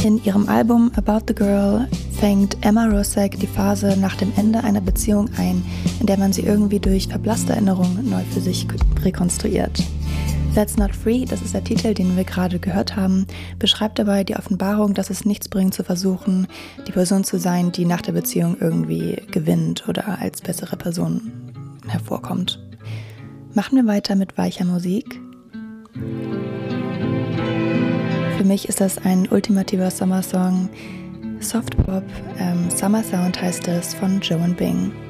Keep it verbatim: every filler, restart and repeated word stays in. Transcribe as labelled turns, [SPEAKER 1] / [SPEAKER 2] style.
[SPEAKER 1] In ihrem Album About the Girl fängt Emma Rosek die Phase nach dem Ende einer Beziehung ein, in der man sie irgendwie durch verblasste Erinnerungen neu für sich rekonstruiert. That's Not Free, das ist der Titel, den wir gerade gehört haben, beschreibt dabei die Offenbarung, dass es nichts bringt zu versuchen, die Person zu sein, die nach der Beziehung irgendwie gewinnt oder als bessere Person hervorkommt. Machen wir weiter mit weicher Musik. Für mich ist das ein ultimativer Sommersong. Soft Pop, ähm, Summer Sound heißt es, von Joan Bing.